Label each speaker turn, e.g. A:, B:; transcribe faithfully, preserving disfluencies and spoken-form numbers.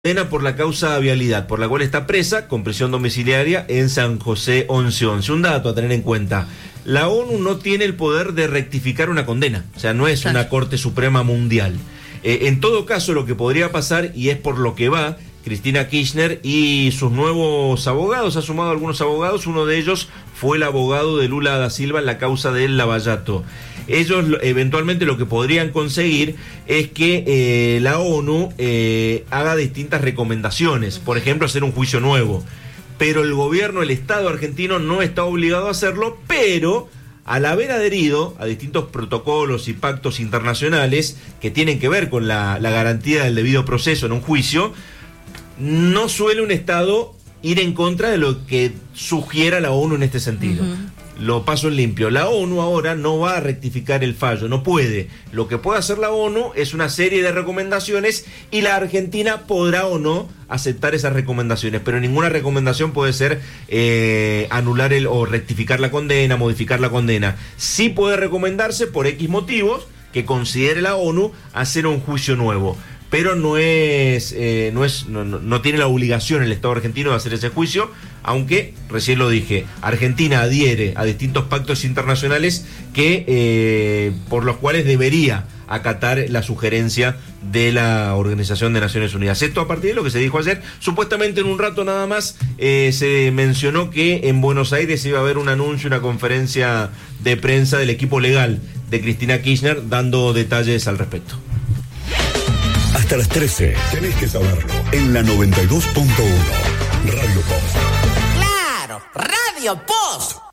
A: Condena por la causa vialidad, por la cual está presa con prisión domiciliaria en San José once once. Un dato a tener en cuenta: la ONU no tiene el poder de rectificar una condena, o sea, no es una Corte Suprema Mundial. Eh, en todo caso, lo que podría pasar, y es por lo que va Cristina Kirchner y sus nuevos abogados, ha sumado algunos abogados, uno de ellos fue el abogado de Lula da Silva en la causa del Lavallato. Ellos eventualmente lo que podrían conseguir es que eh, la ONU eh, haga distintas recomendaciones, por ejemplo, hacer un juicio nuevo. Pero el gobierno, el Estado argentino no está obligado a hacerlo, pero al haber adherido a distintos protocolos y pactos internacionales que tienen que ver con la, la garantía del debido proceso en un juicio, no suele un Estado ir en contra de lo que sugiera la ONU en este sentido. Uh-huh. Lo paso en limpio. La ONU ahora no va a rectificar el fallo, no puede. Lo que puede hacer la ONU es una serie de recomendaciones y la Argentina podrá o no aceptar esas recomendaciones, pero ninguna recomendación puede ser eh, anular el, o rectificar la condena, modificar la condena. Sí puede recomendarse por X motivos que considere la ONU hacer un juicio nuevo, pero no es, eh, no es, no, no, no tiene la obligación el Estado argentino de hacer ese juicio, aunque, recién lo dije, Argentina adhiere a distintos pactos internacionales que, eh, por los cuales debería acatar la sugerencia de la Organización de Naciones Unidas. Esto a partir de lo que se dijo ayer. Supuestamente en un rato nada más eh, se mencionó que en Buenos Aires iba a haber un anuncio, una conferencia de prensa del equipo legal de Cristina Kirchner dando detalles al respecto.
B: Hasta las trece, tenés que saberlo, en la noventa y dos punto uno, Radio Post.
C: ¡Claro! ¡Radio Post!